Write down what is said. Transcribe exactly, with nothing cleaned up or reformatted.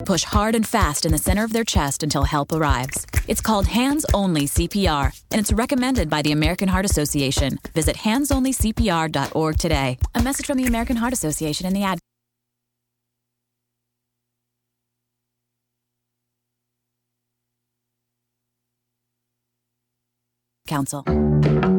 Push hard and fast in the center of their chest until help arrives. It's called hands-only C P R, and it's recommended by the American Heart Association. Visit hands only c p r dot org today. A message from the American Heart Association and the ad Council.